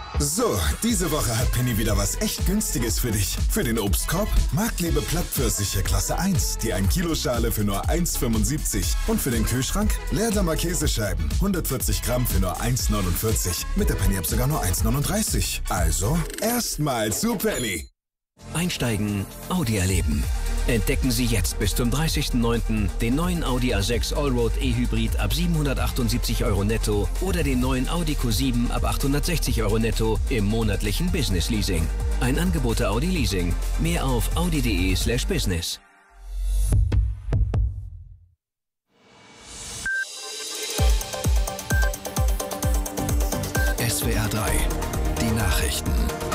So, diese Woche hat Penny wieder was echt Günstiges für dich. Für den Obstkorb Marktliebe Plattpfirsiche Klasse 1, die 1-Kilo-Schale für nur 1,75. Und für den Kühlschrank Leerdammer Käsescheiben, 140 Gramm für nur 1,49. Mit der Penny-App sogar nur 1,39. Also, erstmal zu Penny. Einsteigen, Audi erleben. Entdecken Sie jetzt bis zum 30.09. den neuen Audi A6 Allroad E-Hybrid ab 778 € netto oder den neuen Audi Q7 ab 860 € netto im monatlichen Business Leasing. Ein Angebot der Audi Leasing. Mehr auf audi.de/business. SWR 3, die Nachrichten.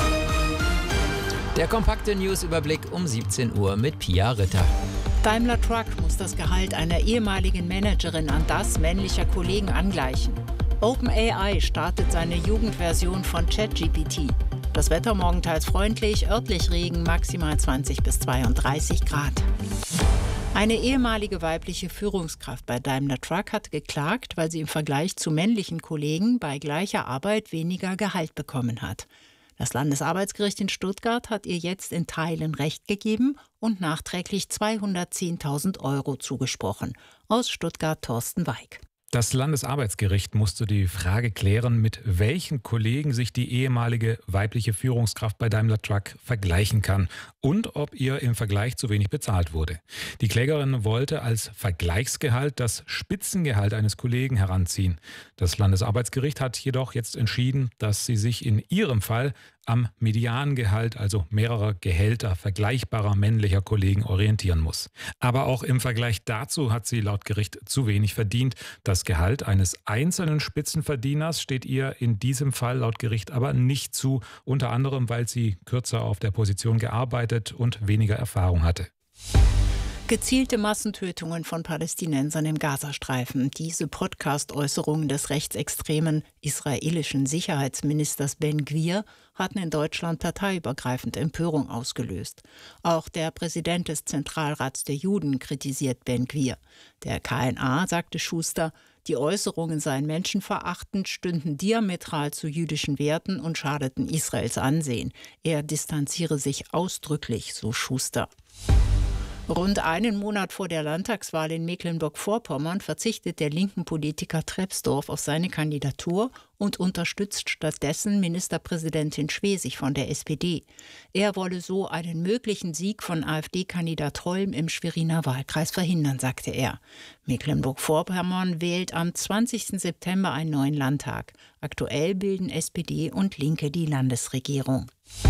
Der kompakte Newsüberblick um 17 Uhr mit Pia Ritter. Daimler Truck muss das Gehalt einer ehemaligen Managerin an das männlicher Kollegen angleichen. OpenAI startet seine Jugendversion von ChatGPT. Das Wetter morgen teils freundlich, örtlich Regen, maximal 20 bis 32 Grad. Eine ehemalige weibliche Führungskraft bei Daimler Truck hat geklagt, weil sie im Vergleich zu männlichen Kollegen bei gleicher Arbeit weniger Gehalt bekommen hat. Das Landesarbeitsgericht in Stuttgart hat ihr jetzt in Teilen Recht gegeben und nachträglich 210.000 € zugesprochen. Aus Stuttgart Thorsten Weig. Das Landesarbeitsgericht musste die Frage klären, mit welchen Kollegen sich die ehemalige weibliche Führungskraft bei Daimler Truck vergleichen kann und ob ihr im Vergleich zu wenig bezahlt wurde. Die Klägerin wollte als Vergleichsgehalt das Spitzengehalt eines Kollegen heranziehen. Das Landesarbeitsgericht hat jedoch jetzt entschieden, dass sie sich in ihrem Fall am Mediangehalt, also mehrerer Gehälter vergleichbarer männlicher Kollegen, orientieren muss. Aber auch im Vergleich dazu hat sie laut Gericht zu wenig verdient. Das Gehalt eines einzelnen Spitzenverdieners steht ihr in diesem Fall laut Gericht aber nicht zu, unter anderem, weil sie kürzer auf der Position gearbeitet und weniger Erfahrung hatte. Gezielte Massentötungen von Palästinensern im Gazastreifen. Diese Podcast-Äußerungen des rechtsextremen israelischen Sicherheitsministers Ben Gvir hatten in Deutschland parteiübergreifend Empörung ausgelöst. Auch der Präsident des Zentralrats der Juden kritisiert Ben Gvir. Der KNA, sagte Schuster, die Äußerungen seien menschenverachtend, stünden diametral zu jüdischen Werten und schadeten Israels Ansehen. Er distanziere sich ausdrücklich, so Schuster. Rund einen Monat vor der Landtagswahl in Mecklenburg-Vorpommern verzichtet der linken Politiker Trepsdorf auf seine Kandidatur und unterstützt stattdessen Ministerpräsidentin Schwesig von der SPD. Er wolle so einen möglichen Sieg von AfD-Kandidat Holm im Schweriner Wahlkreis verhindern, sagte er. Mecklenburg-Vorpommern wählt am 20. September einen neuen Landtag. Aktuell bilden SPD und Linke die Landesregierung.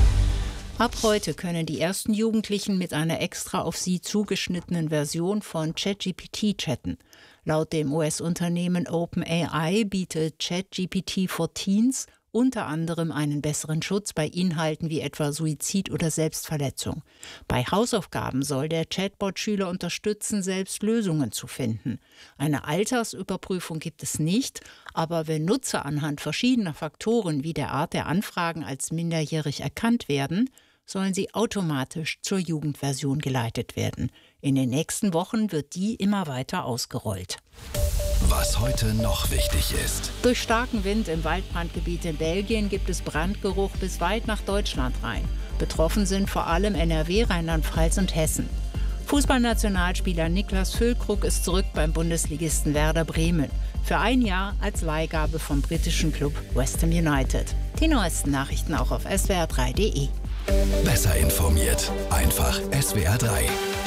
Ab heute können die ersten Jugendlichen mit einer extra auf sie zugeschnittenen Version von ChatGPT chatten. Laut dem US-Unternehmen OpenAI bietet ChatGPT for Teens unter anderem einen besseren Schutz bei Inhalten wie etwa Suizid oder Selbstverletzung. Bei Hausaufgaben soll der Chatbot Schüler unterstützen, selbst Lösungen zu finden. Eine Altersüberprüfung gibt es nicht, aber wenn Nutzer anhand verschiedener Faktoren wie der Art der Anfragen als minderjährig erkannt werden, sollen sie automatisch zur Jugendversion geleitet werden. In den nächsten Wochen wird die immer weiter ausgerollt. Was heute noch wichtig ist. Durch starken Wind im Waldbrandgebiet in Belgien gibt es Brandgeruch bis weit nach Deutschland rein. Betroffen sind vor allem NRW, Rheinland-Pfalz und Hessen. Fußballnationalspieler Niklas Füllkrug ist zurück beim Bundesligisten Werder Bremen. Für ein Jahr als Leihgabe vom britischen Club West Ham United. Die neuesten Nachrichten auch auf swr3.de. Besser informiert. Einfach SWR 3.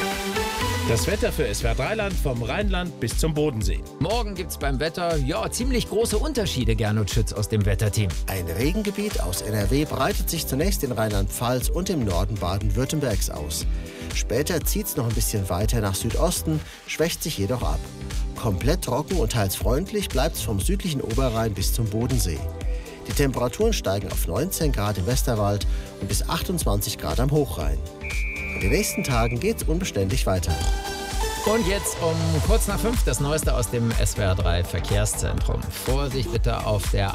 Das Wetter für SWR 3-Land vom Rheinland bis zum Bodensee. Morgen gibt's beim Wetter ziemlich große Unterschiede, Gernot Schütz aus dem Wetterteam. Ein Regengebiet aus NRW breitet sich zunächst in Rheinland-Pfalz und im Norden Baden-Württembergs aus. Später zieht es noch ein bisschen weiter nach Südosten, schwächt sich jedoch ab. Komplett trocken und teils freundlich bleibt es vom südlichen Oberrhein bis zum Bodensee. Die Temperaturen steigen auf 19 Grad im Westerwald und bis 28 Grad am Hochrhein. In den nächsten Tagen geht es unbeständig weiter. Und jetzt um kurz nach 5 das Neueste aus dem SWR 3 Verkehrszentrum. Vorsicht bitte auf der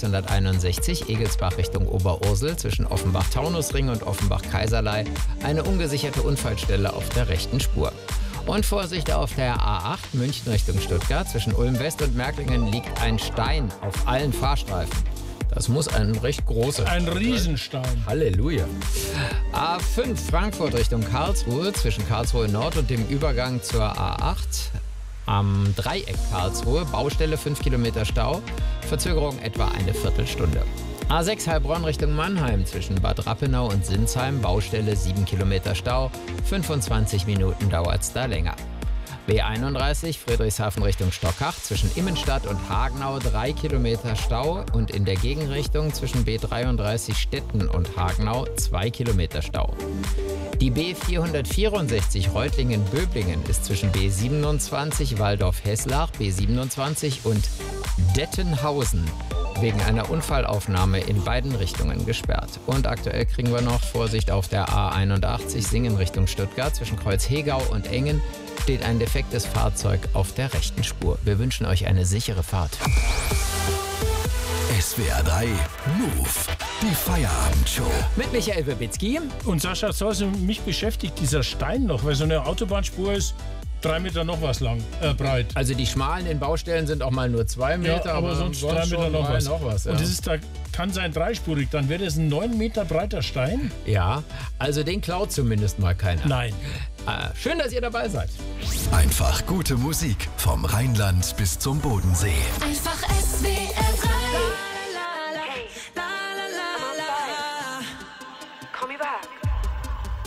A661 Egelsbach Richtung Oberursel zwischen Offenbach-Taunusring und Offenbach-Kaiserlei. Eine ungesicherte Unfallstelle auf der rechten Spur. Und Vorsicht auf der A8 München Richtung Stuttgart. Zwischen Ulm West und Märklingen liegt ein Stein auf allen Fahrstreifen. Das muss ein recht großer. Ein Riesenstein. Halleluja. A5 Frankfurt Richtung Karlsruhe, zwischen Karlsruhe Nord und dem Übergang zur A8. Am Dreieck Karlsruhe, Baustelle 5 Kilometer Stau, Verzögerung etwa eine Viertelstunde. A6 Heilbronn Richtung Mannheim, zwischen Bad Rappenau und Sinsheim, Baustelle 7 Kilometer Stau, 25 Minuten dauert es da länger. B31 Friedrichshafen Richtung Stockach, zwischen Immenstadt und Hagenau 3 Kilometer Stau und in der Gegenrichtung zwischen B33 Stetten und Hagenau 2 Kilometer Stau. Die B464 Reutlingen-Böblingen ist zwischen B27 Walldorf-Hesslach, B27 und Dettenhausen wegen einer Unfallaufnahme in beiden Richtungen gesperrt. Und aktuell kriegen wir noch Vorsicht auf der A81 Singen Richtung Stuttgart. Zwischen Kreuz-Hegau und Engen steht ein defektes Fahrzeug auf der rechten Spur. Wir wünschen euch eine sichere Fahrt. SWR 3 Move, die Feierabendshow. Mit Michael Wibitzki. Und Sascha, mich beschäftigt dieser Stein noch, weil so eine Autobahnspur ist 3 Meter noch was lang, breit. Also die schmalen in Baustellen sind auch mal nur 2 Meter, ja, aber sonst 3 Meter noch was. Ja. Und das ist kann sein dreispurig, dann wäre das ein 9 Meter breiter Stein? Ja, also den klaut zumindest mal keiner. Nein. Schön, dass ihr dabei seid. Einfach gute Musik vom Rheinland bis zum Bodensee. Einfach SWR 3.